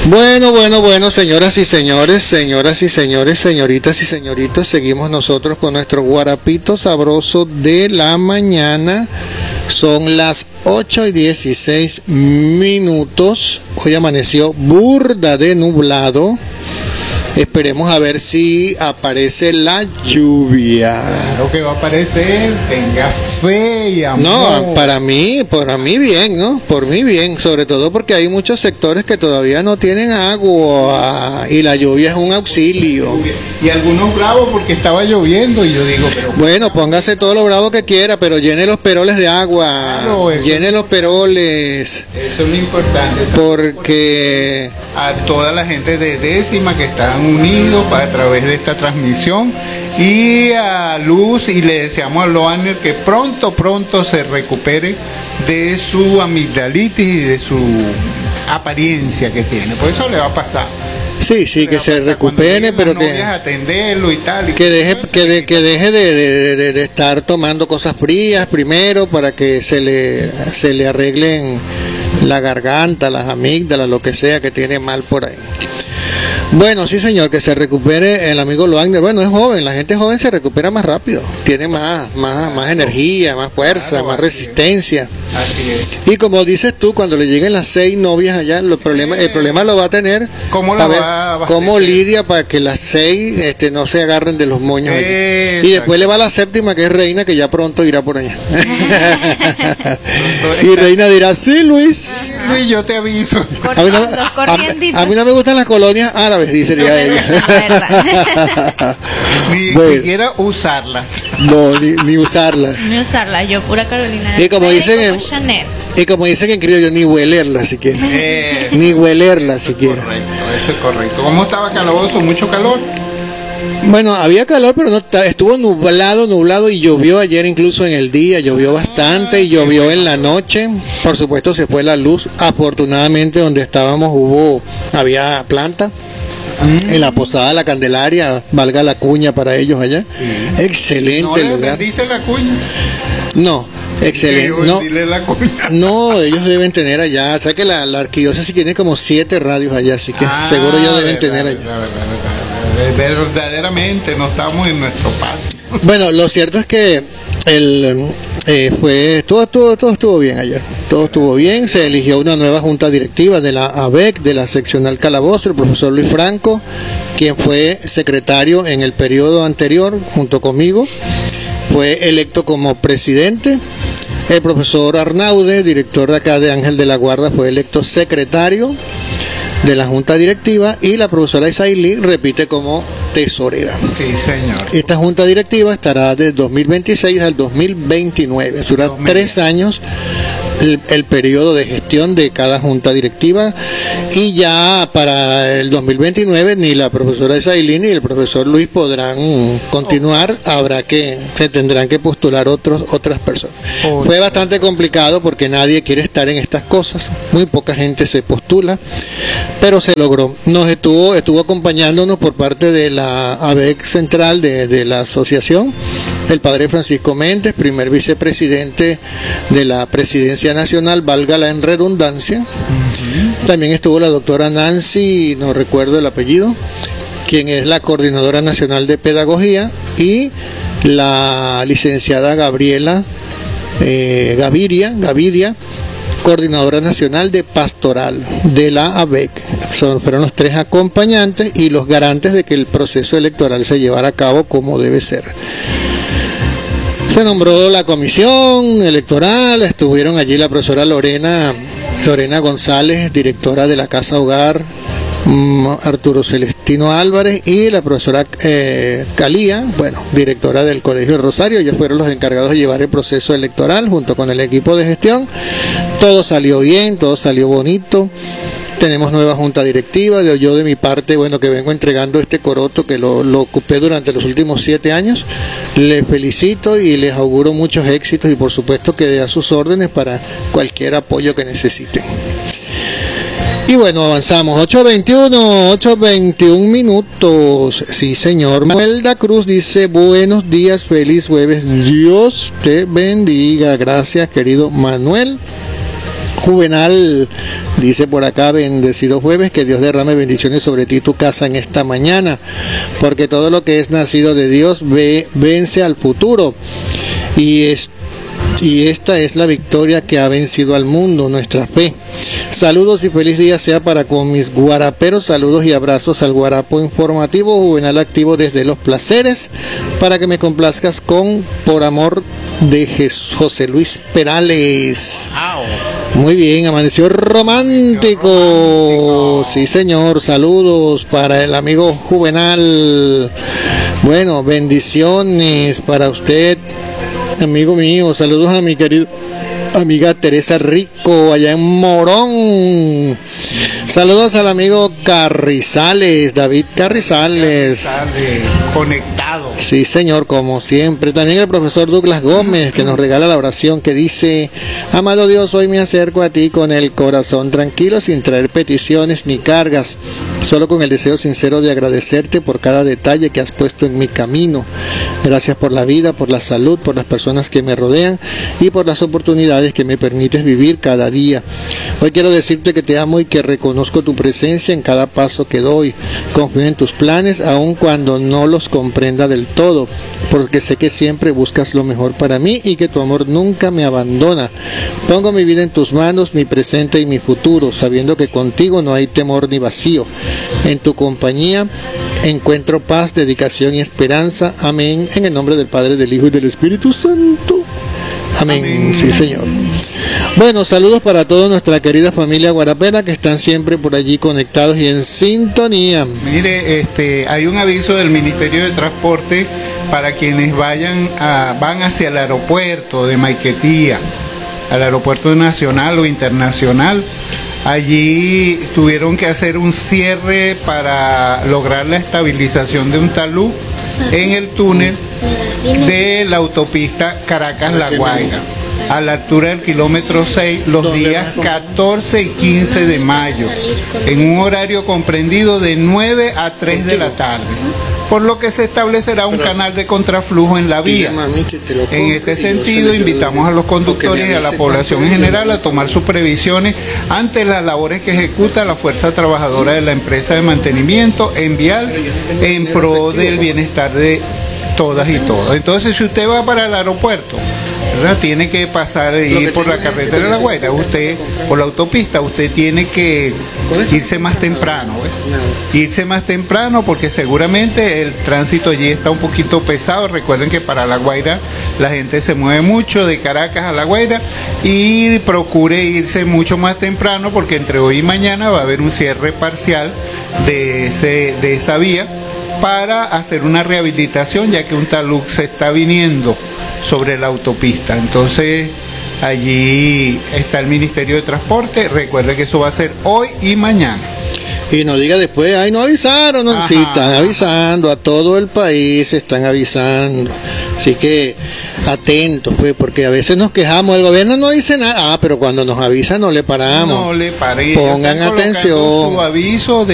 Bueno, señoras y señores, señoritas y señoritos, seguimos nosotros con nuestro guarapito sabroso de la mañana. Son las 8:16. Hoy amaneció burda de nublado. Esperemos a ver si aparece la lluvia. Claro que va a aparecer, tenga fe y amor. No, para mí bien, ¿no? Por mí bien, sobre todo porque hay muchos sectores que todavía no tienen agua y la lluvia es un auxilio. Y algunos bravos porque estaba lloviendo y yo digo, pero... Bueno, póngase todo lo bravo que quiera, pero llene los peroles de agua. Claro, llene los peroles. Eso es lo importante. Porque... A toda la gente de Décima que están unidos a través de esta transmisión y a Luz, y le deseamos a Loaner que pronto se recupere de su amigdalitis y de su apariencia que tiene. Por eso le va a pasar. Sí, que se recupere, pero que atenderlo y tal, y que deje de estar tomando cosas frías primero para que se le arreglen la garganta, las amígdalas, lo que sea que tiene mal por ahí. Bueno, sí señor, que se recupere el amigo Loaner. Bueno, es joven, la gente joven se recupera más rápido, tiene más energía, más fuerza, más resistencia. Así es. Y como dices tú, cuando le lleguen las 6 novias allá, el problema lo va a tener. ¿Cómo lidia para que las 6 no se agarren de los moños? Y después le va la séptima, que es Reina, que ya pronto irá por allá. Y Reina dirá, sí, Luis, yo te aviso. A mí no me gustan las colonias árabes, dice ella. Ni siquiera usarlas. No, ni usarlas. Ni usarlas, yo pura Carolina. Y como dicen en criollo, ni huelerla siquiera. Ni huelerla siquiera. Correcto, eso es correcto. ¿Cómo estaba Calabozo? ¿Mucho calor? Bueno, había calor, pero no estuvo nublado y llovió ayer incluso en el día, llovió bastante y llovió en la noche. Por supuesto se fue la luz. Afortunadamente donde estábamos había planta. En la Posada La Candelaria, valga la cuña para ellos allá. Excelente lugar. ¿No le vendiste la cuña? No, excelente. No, ellos deben tener allá. O sea que la arquidiócesis tiene como 7 radios allá, así que seguro ya deben tener allá. Verdaderamente no estamos en nuestro patio. Bueno, lo cierto es que todo estuvo bien ayer. Todo estuvo bien. Se eligió una nueva junta directiva de la ABEC, de la seccional Calabozo, el profesor Luis Franco, quien fue secretario en el periodo anterior junto conmigo. Fue electo como presidente. El profesor Arnaude, director de acá de Ángel de la Guarda, fue electo secretario de la junta directiva, y la profesora Isailí repite como tesorera. Sí, señor. Esta junta directiva estará de 2026 al 2029. Durará 3 años el periodo de gestión de cada junta directiva, y ya para el 2029 ni la profesora Isailí ni el profesor Luis podrán continuar. Se tendrán que postular otras personas. Fue bastante complicado porque nadie quiere estar en estas cosas, muy poca gente se postula, pero se logró. Nos estuvo acompañándonos por parte de la ABEC central de la asociación el padre Francisco Méndez, primer vicepresidente de la presidencia nacional, valga la redundancia. También estuvo la doctora Nancy, no recuerdo el apellido, quien es la coordinadora nacional de pedagogía, y la licenciada Gabriela Gavidia, coordinadora nacional de pastoral de la ABEC. Fueron los 3 acompañantes y los garantes de que el proceso electoral se llevara a cabo como debe ser. Se nombró la comisión electoral, estuvieron allí la profesora Lorena González, directora de la Casa Hogar Arturo Celestino Álvarez, y la profesora Calía, directora del Colegio de Rosario. Ellos fueron los encargados de llevar el proceso electoral junto con el equipo de gestión. Todo salió bien, todo salió bonito. Tenemos nueva junta directiva. Yo de mi parte, que vengo entregando este coroto que lo ocupé durante los últimos 7 años. Les felicito y les auguro muchos éxitos, y por supuesto quedé a sus órdenes para cualquier apoyo que necesiten. Y bueno, avanzamos. 8:21 minutos. Sí, señor. Manuel da Cruz dice: buenos días, feliz jueves. Dios te bendiga. Gracias, querido Manuel. Juvenal dice por acá: bendecido jueves, que Dios derrame bendiciones sobre ti y tu casa en esta mañana, porque todo lo que es nacido de Dios vence al futuro, y esta es la victoria que ha vencido al mundo, nuestra fe. Saludos y feliz día sea para con mis guaraperos. Saludos y abrazos al guarapo informativo Juvenal activo desde Los Placeres, para que me complazcas con Por Amor de José Luis Perales. Muy bien, amaneció romántico. Sí, señor. Saludos para el amigo Juvenal. Bueno, bendiciones para usted, amigo mío. Saludos a mi querido amiga Teresa Rico allá en Morón. Saludos al amigo Carrizales, David Carrizales. Conectado. Sí, señor, como siempre. También el profesor Douglas Gómez, que nos regala la oración que dice: amado Dios, hoy me acerco a ti con el corazón tranquilo, sin traer peticiones ni cargas, solo con el deseo sincero de agradecerte por cada detalle que has puesto en mi camino. Gracias por la vida, por la salud, por las personas que me rodean y por las oportunidades que me permites vivir cada día. Hoy quiero decirte que te amo y que reconozco tu presencia en cada paso que doy. Confío en tus planes, aun cuando no los comprenda del todo, porque sé que siempre buscas lo mejor para mí y que tu amor nunca me abandona. Pongo mi vida en tus manos, mi presente y mi futuro, sabiendo que contigo no hay temor ni vacío. En tu compañía encuentro paz, dedicación y esperanza. Amén. En el nombre del Padre, del Hijo y del Espíritu Santo. Amén. Amén. Sí, señor. Bueno, saludos para toda nuestra querida familia guarapera, que están siempre por allí conectados y en sintonía. Mire, hay un aviso del Ministerio de Transporte para quienes van hacia el aeropuerto de Maiquetía, al aeropuerto nacional o internacional. Allí tuvieron que hacer un cierre para lograr la estabilización de un talud en el túnel de la autopista Caracas-La Guaira, a la altura del kilómetro 6, los días 14 y 15 de mayo, en un horario comprendido de 9 a 3 de la tarde, por lo que se establecerá un canal de contraflujo en la vía. En este sentido, invitamos a los conductores y a la población en general a tomar sus previsiones ante las labores que ejecuta la fuerza trabajadora de la empresa de mantenimiento en vial en pro del bienestar de todas y todos. Entonces, si usted va para el aeropuerto, ¿verdad?, tiene que pasar e ir por la carretera de La Guaira, usted por la autopista, usted tiene que irse más temprano, irse más temprano, porque seguramente el tránsito allí está un poquito pesado. Recuerden que para La Guaira la gente se mueve mucho de Caracas a La Guaira, y procure irse mucho más temprano, porque entre hoy y mañana va a haber un cierre parcial de esa vía para hacer una rehabilitación, ya que un talud se está viniendo sobre la autopista. Entonces allí está el Ministerio de Transporte. Recuerde que eso va a ser hoy y mañana. Y no diga después: ay, no avisaron. No, sí, están avisando, a todo el país están avisando. Así que atentos, pues, porque a veces nos quejamos, el gobierno no dice nada. Pero cuando nos avisa no le paramos. No le pare. Pongan atención. Su aviso de